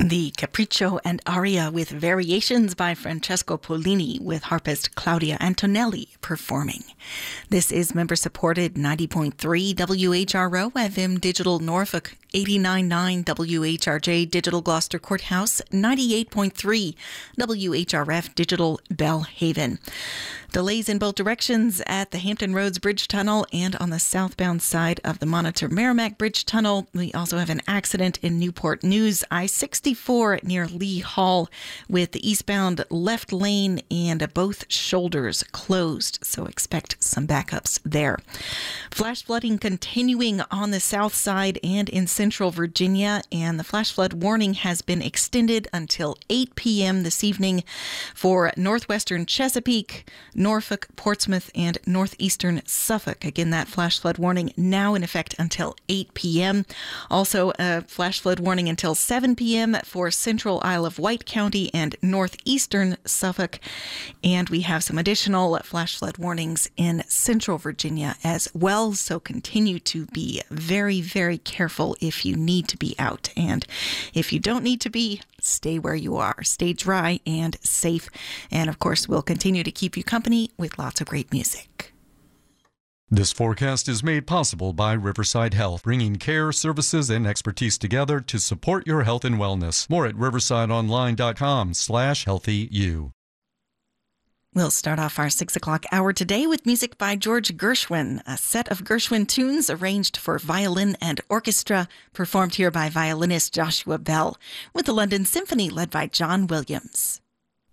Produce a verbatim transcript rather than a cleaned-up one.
The Capriccio and Aria with Variations by Francesco Polini with harpist Claudia Antonelli performing. This is member-supported ninety point three W H R O F M Digital Norfolk, eighty-nine point nine W H R J Digital Gloucester Courthouse, ninety-eight point three W H R F Digital Bellhaven. Delays in both directions at the Hampton Roads Bridge Tunnel and on the southbound side of the Monitor Merrimack Bridge Tunnel. We also have an accident in Newport News, I sixty-four near Lee Hall, with the eastbound left lane and both shoulders closed, so expect some backups there. Flash flooding continuing on the south side and in central Virginia, and the flash flood warning has been extended until eight p.m. this evening for northwestern Chesapeake, Norfolk, Portsmouth, and northeastern Suffolk. Again, that flash flood warning now in effect until eight p.m. Also, a flash flood warning until seven p.m. for central Isle of Wight County and northeastern Suffolk. And we have some additional flash flood warnings in central Virginia as well. So continue to be very, very careful if you need to be out. And if you don't need to be, stay where you are. Stay dry and safe. And of course, we'll continue to keep you company with lots of great music. This forecast is made possible by Riverside Health, bringing care, services, and expertise together to support your health and wellness. More at riversideonline.com slash healthyu. We'll start off our six o'clock hour today with music by George Gershwin, a set of Gershwin tunes arranged for violin and orchestra, performed here by violinist Joshua Bell, with the London Symphony led by John Williams.